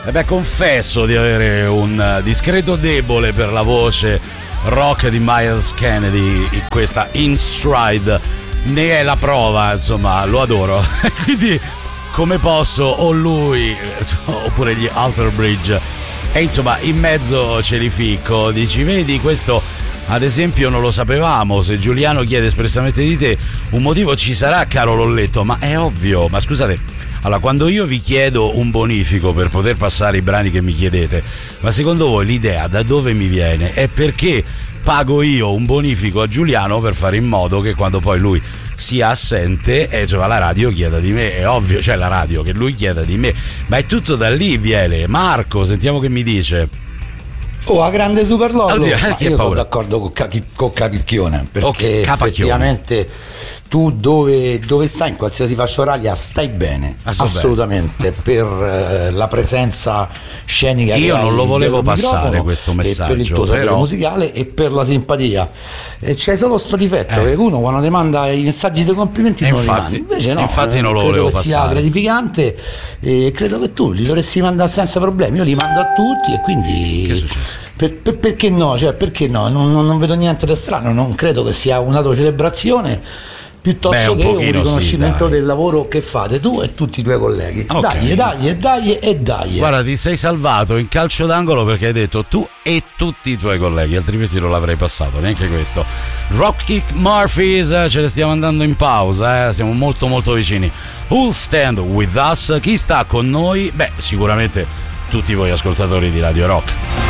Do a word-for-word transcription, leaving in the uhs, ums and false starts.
E beh, confesso di avere un discreto debole per la voce rock di Myles Kennedy in questa In Stride. Ne è la prova, insomma, lo adoro. Quindi come posso, o lui oppure gli Alter Bridge, e insomma in mezzo ce li ficco. Dici, vedi, questo ad esempio non lo sapevamo. Se Giuliano chiede espressamente di te, un motivo ci sarà, caro Lolletto. Ma è ovvio, ma scusate, allora quando io vi chiedo un bonifico per poter passare i brani che mi chiedete, ma secondo voi l'idea da dove mi viene? È perché pago io un bonifico a Giuliano per fare in modo che quando poi lui sia assente, e cioè la radio chieda di me. È ovvio, cioè la radio che lui chieda di me, ma è tutto da lì viene. Marco, sentiamo che mi dice. Oh, a grande Super Lollo. Oddio, ma che io paura. sono d'accordo con, Capi, con Capicchione, perché Okay, effettivamente tu dove, dove stai in qualsiasi fascia oraria stai bene, Ah, so assolutamente, per eh, la presenza scenica. Io che non hai lo volevo dietro il passare microfono, questo e messaggio, per il tuo sapere però musicale e per la simpatia. E c'è solo sto difetto, Eh. che uno quando ti manda i messaggi di complimenti E non li infatti- mandi. Invece no, infatti non lo credo volevo che sia passare. gratificante, e credo che tu li dovresti mandare senza problemi. Io li mando a tutti e quindi Che è successo? per, per- perché no? Cioè, perché no? Non, non- non vedo niente di strano, non credo che sia una tua celebrazione, piuttosto Beh, un che un pochino riconoscimento sì, dai. del lavoro che fate tu e tutti i tuoi colleghi. Ok. Dai, dai, dai e dai. Guarda, ti sei salvato in calcio d'angolo perché hai detto tu e tutti i tuoi colleghi, altrimenti non l'avrei passato, neanche questo. Dropkick Murphys, ce ne stiamo andando in pausa, eh? Siamo molto molto vicini. Who'll stand with us? Chi sta con noi? Beh, sicuramente tutti voi ascoltatori di Radio Rock.